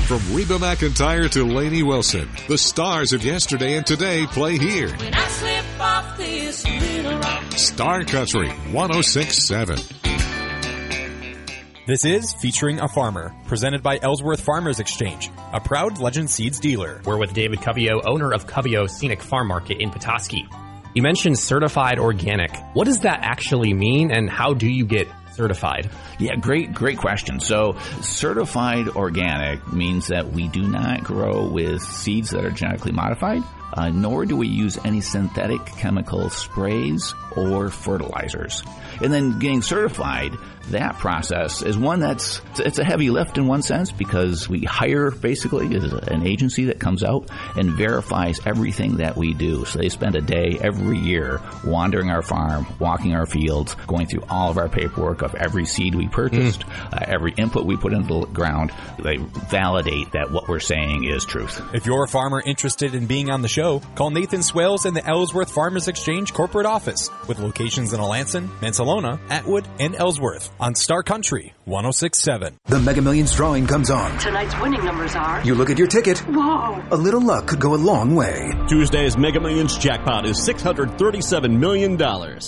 From Reba McEntire to Lainey Wilson, the stars of yesterday and today play here. When I slip off this little rock. Star Country 106.7. This is Featuring a Farmer, presented by Ellsworth Farmers Exchange, a proud Legend Seeds dealer. We're with David Covio, owner of Covio Scenic Farm Market in Petoskey. You mentioned certified organic. What does that actually mean, and how do you get certified? Yeah, great question. So certified organic means that we do not grow with seeds that are genetically modified, nor do we use any synthetic chemical sprays or fertilizers. And then getting certified, that process is one it's a heavy lift in one sense, because we hire basically an agency that comes out and verifies everything that we do. So they spend a day every year wandering our farm, walking our fields, going through all of our paperwork of every seed we purchased, every input we put into the ground. They validate that what we're saying is truth. If you're a farmer interested in being on the show, call Nathan Swales in the Ellsworth Farmers Exchange corporate office, with locations in Alanson, Mansalona, Atwood, and Ellsworth on Star Country 106.7. The Mega Millions drawing comes on. Tonight's winning numbers are... You look at your ticket. Whoa. A little luck could go a long way. Tuesday's Mega Millions jackpot is $637 million.